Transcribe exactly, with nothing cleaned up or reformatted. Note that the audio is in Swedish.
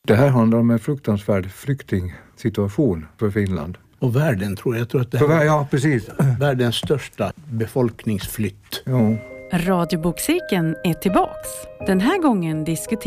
Det här handlar om en fruktansvärd flyktingsituation för Finland. Och världen tror jag. jag tror att det här ja, precis. är världens största befolkningsflytt. Ja. Radiobokcirkeln är tillbaks. Den här gången diskuterar